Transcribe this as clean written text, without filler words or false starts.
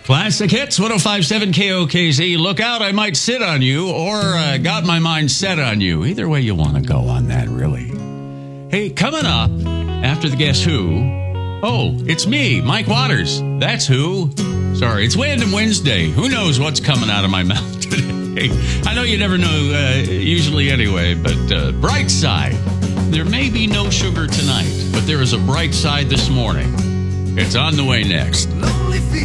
Classic Hits, 105.7 KOKZ. Look out, I might sit on you, or got my mind set on you. Either way you want to go on that, really. Hey, coming up after the Guess Who. Oh, it's me, Mike Waters. That's who. Sorry, it's Random Wednesday. Who knows what's coming out of my mouth today? I know you never know, usually anyway, but bright side. There may be no sugar tonight, but there is a bright side this morning. It's on the way next. Lonely feet.